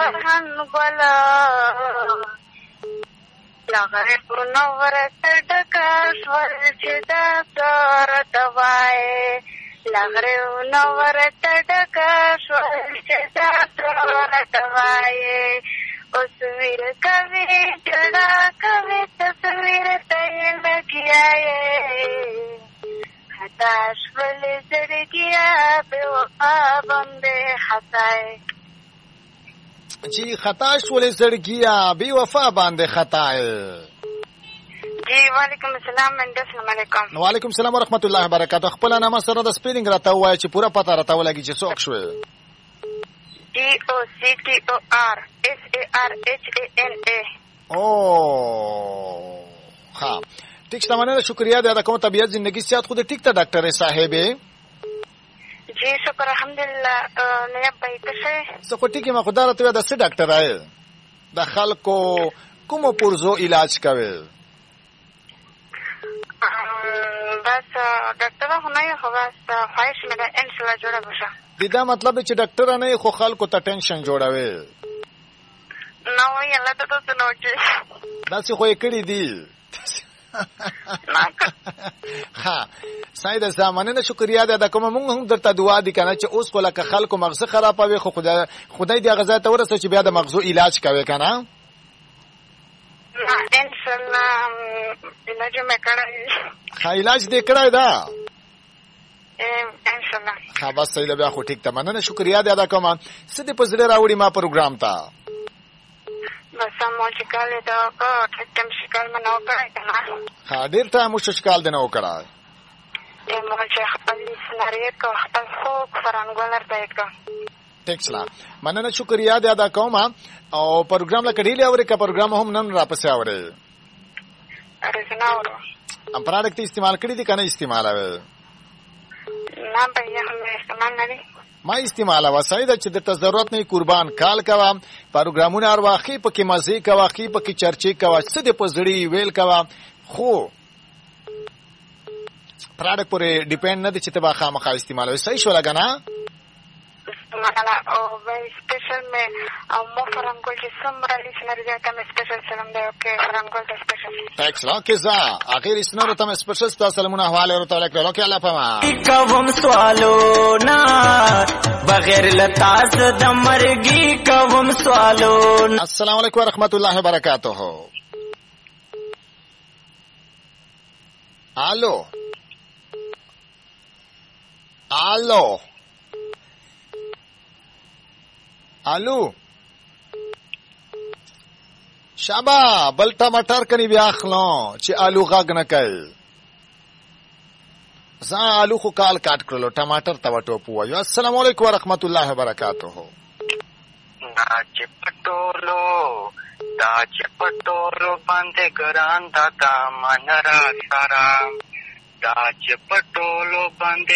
وهن ګلا لغره نور تډک سور چې دا سر توای لغره نور تډک سور چې دا سر توای اوس ویر کوي جڑا کوي تصویر ته لګیاي خطاش ولې زړګیا به وفا باندې خطای جی خطاش ولې زړګیا به وفا باندې خطای جی وعلیکم السلام السلام علیکم وعلیکم السلام ورحمت الله وبرکاته خپل نامه سره د سپیلینګ راته وایي چې پورا پته راته ولګي چې څوک شوی DOCTORSARHANA او ها ٹھیک ہے شکریہ ادا کوم طبیعت زندگی صحت خود ٹھیک تھا ڈاکٹر صاحب جی شکر الحمدلله نه به تشه سکو ٹھیک ما خدا راته دا څه ډاکټر آئے د خلکو کوم پرزو علاج کوي بس ډاکټر نه یو بس خواهش مې ده ان شاء الله جوړه بشه دا مطلب چې ډاکټر نه خو خلکو ته ټینشن جوړوي نو یې الله ته څه نو چې دا څه خو یې کړی دی ها ساید زمانه شکریا ده کوم مونږ هم درته دعا دي کنه چې اوس خلک خلکو مغزه خرابوي خو خدای دې غزا ته ورسو چې بیا د مغزو علاج کوي کنه ان شاء الله علاج مې کړی علاج دې کړی دا ان شاء الله ها بس سید بیا خو ټیک ته مننه شکریا دې ادا کوم سدي په زړه راوړي ما پروګرام ته بس مو چې کله دا کو ټیم شکل منو کړی کنه ها ډیر ټایم مو شکل دې نو کړای مو چې خپل سناریو کو خپل خو فرانګولر دی کو ټیک سلا مننه شکریا دې ادا کوم او پروګرام لا کډیلې اورې کا پروګرام هم نن را پسې اورې ارزنا ورو ام پروډکټ استعمال کړی دي کنه استعمال اوه نه به یې هم استعمال نه دي ما استعمال وسایل چې د ضرورت نه قربان کال کوا پروګرامونه ارواخي په کې مزه کوا خي په کې چرچې کوا څه د پزړی ویل کوا خو پروډکټ پورې ډیپند نه دي چې تبا خامخا استعمال وي صحیح شو لګنا معنا او وای سپیشل می او مو فرانګول چې سمره لسنر دې کوم سپیشل سلام دی اوکې فرانګول ته سپیشل ټیکس لا کې ځا اخر اسنور ته سپیشل سلامونه حواله ورته وکړو کې الله پما کوم سوالو نا بغیر لتاز د مرګي کوم سوالو السلام علیکم ورحمت الله وبرکاتہ الو الو الو شابا بل ټماټر کني بیا خلو چې الو غاګ نه کوي زه الو خو کال کاټ کړلو ټماټر تا وټو پوایو السلام علیکم ورحمت الله وبرکاتہ دا چپټولو باندې ګران دا منرا سارا دا چپټولو باندې